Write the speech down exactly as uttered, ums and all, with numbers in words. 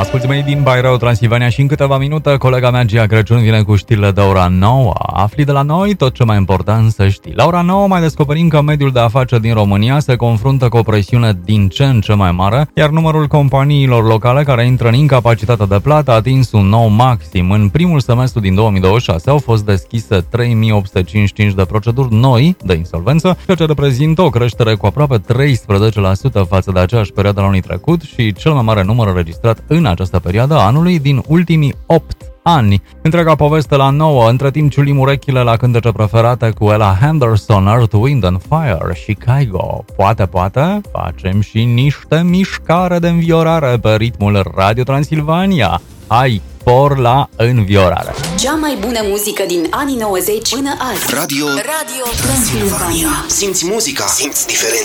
Asculți mei din Bairro, Transilvania și în câteva minute colega mea Gia Crăciun vine cu știrile de ora nouă. Afli de la noi tot ce mai important să știi. La ora nouă mai descoperim că mediul de afaceri din România se confruntă cu o presiune din ce în ce mai mare, iar numărul companiilor locale care intră în incapacitate de plată a atins un nou maxim. În primul semestru din două mii douăzeci și șase au fost deschise trei mii opt sute cincizeci și cinci de proceduri noi de insolvență, ceea ce reprezintă o creștere cu aproape treisprezece la sută față de aceeași perioadă la anul trecut și cel mai mare număr înregistrat în această perioadă a anului din ultimii opt ani. Întreaga poveste la nouă, între timp ciulim urechile la cântece preferate cu Ella Henderson, Earth, Wind and Fire, Chicago. Poate, poate, facem și niște mișcare de înviorare pe ritmul Radio Transilvania. Hai, por la înviorare! Cea mai bună muzică din anii nouăzeci până azi. Radio, Radio Transilvania. Simți muzica, simți diferența.